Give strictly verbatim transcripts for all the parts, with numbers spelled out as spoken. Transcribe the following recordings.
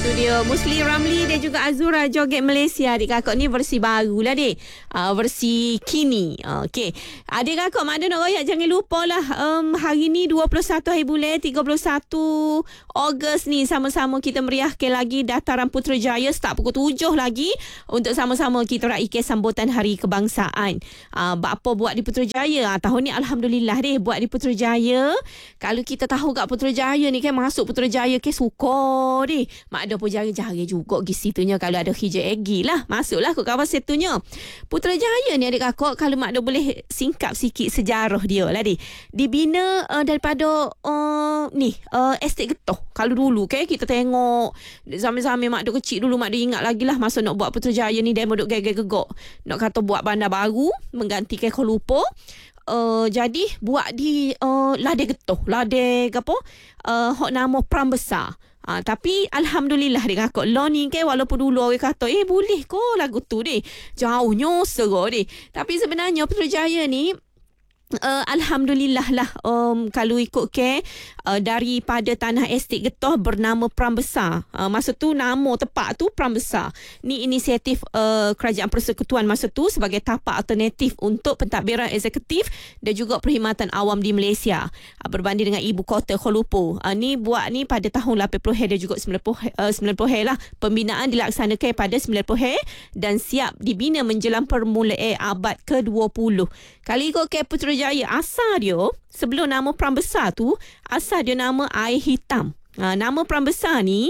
Itu dia Musli Ramli dan juga Azura Joget Malaysia. Adik kakak ni versi baru lah dek. Uh, versi kini. Uh, Okey. Adik kakak mak ada nak royak, jangan lupa lah. Um, hari ni dua puluh satu hari bulan, tiga puluh satu Ogos ni sama-sama kita meriahkan lagi Dataran Putrajaya start pukul tujuh lagi untuk sama-sama kita raikan sambutan Hari Kebangsaan. Uh, apa buat di Putrajaya? Uh, tahun ni Alhamdulillah deh buat di Putrajaya. Kalau kita tahu kat Putrajaya ni kan masuk Putrajaya ke suka deh. Mak ada pun jari-jari juga di situnya kalau ada hijau egi lah. Masuklah ke kawasan situnya. Putrajaya ni adik kakak, kalau mak ada boleh singkap sikit sejarah dia lah deh. Dibina uh, daripada uh, ni uh, estate Getoh. Kalau dulu kan kita tengok zaman-zaman mak ada kecil dulu, mak ada ingat lagi lah masa nak buat Putrajaya ni dia duk gegek-gegok. Nak kata buat bandar baru menggantikan Kuala Lumpur. Uh, jadi buat di uh, Ladang Getoh, Ladang apa? Uh, hok nama Pram Besar. Ha, tapi Alhamdulillah dia kakak law ni kan, walaupun dulu orang kata eh boleh ko lagu tu deh, jauhnya serah deh, tapi sebenarnya Putrajaya ni Uh, Alhamdulillah lah um, kalau ikut ke uh, daripada tanah estate Getoh bernama Pram Besar. Uh, masa tu nama tepat tu Pram Besar. Ni inisiatif uh, Kerajaan Persekutuan masa tu sebagai tapak alternatif untuk pentadbiran eksekutif dan juga perkhidmatan awam di Malaysia. Uh, berbanding dengan ibu kota Kuala Lumpur. Uh, ni buat ni pada tahun lapan puluh dan juga sembilan puluh, uh, sembilan puluh lah. Pembinaan dilaksanakan pada sembilan puluh dan siap dibina menjelang permulaan abad ke dua puluh. Kali ikut ke Putrajaya, asal dia sebelum nama Pram Besar tu, asal dia nama Air Hitam. Ha, nama Pram Besar ni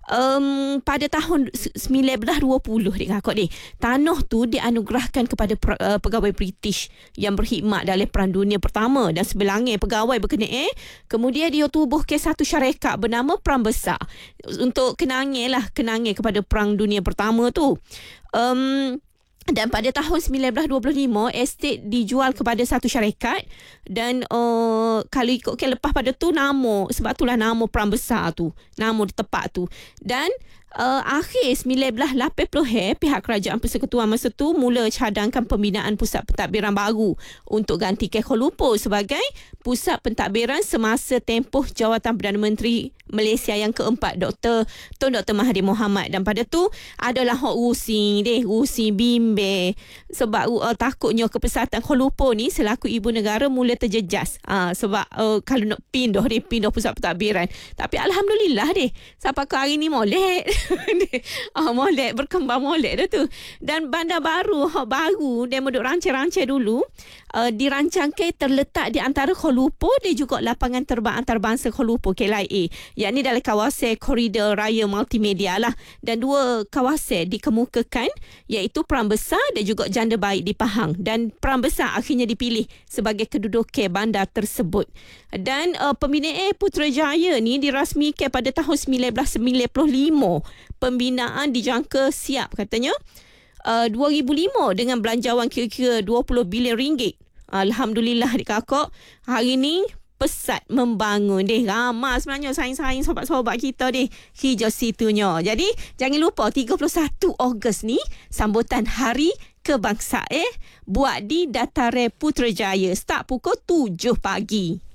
um, pada tahun sembilan belas dua puluh dek kakak deh. Tanah tu dianugerahkan kepada uh, pegawai British yang berkhidmat dalam Perang Dunia Pertama dan sebelangnya pegawai berkenaan. Kemudian dia tubuh ke satu syarikat bernama Pram Besar untuk kenangan lah, kenangan kepada Perang Dunia Pertama tu. Um, Dan pada tahun sembilan belas dua puluh lima, estate dijual kepada satu syarikat. Dan uh, kalau ikutkan lepas pada tu nama, sebab itulah nama Pram Besar tu, nama tepat tu. Dan uh, akhir sembilan belas lapan puluh pihak Kerajaan Persekutuan masa tu mula cadangkan pembinaan pusat pentadbiran baru untuk gantikan Kuala Lumpur sebagai pusat pentadbiran semasa tempoh jawatan Perdana Menteri Malaysia yang keempat, Doktor Tun Doktor Mahathir Mohamad. Dan pada tu adalah hok rusing deh, rusing bimbe sebab uh, takutnya kepesatan Kuala Lumpur ni selaku ibu negara mula terjejas. Uh, sebab uh, kalau nak pindah deh, pindah pusat pentadbiran. Tapi Alhamdulillah deh, sampai ke hari ni molek. uh, molek, berkembang molek dah tu. Dan bandar baru, hok baru dia muduk rancang-rancang dulu, uh, dirancangkan terletak di antara Kuala Lumpur dan juga lapangan terbang antarabangsa Kuala Lumpur K L I A, yakni dalam kawasan koridor raya multimedia lah. Dan dua kawasan dikemukakan iaitu Pram Besar dan juga Janda Baik di Pahang. Dan Pram Besar akhirnya dipilih sebagai kedudukan bandar tersebut. Dan uh, pembinaan Putrajaya ni dirasmikan pada tahun sembilan belas sembilan puluh lima. Pembinaan dijangka siap katanya uh, dua ribu lima dengan belanjawan kira-kira dua puluh bilion ringgit. Alhamdulillah adik kakak, hari ni pesat membangun deh. Ramai sebenarnya saing-saing sobat-sobat kita deh hijau situnya. Jadi jangan lupa tiga puluh satu Ogos ni sambutan Hari Kebangsaan buat di Dataran Putrajaya start pukul tujuh pagi.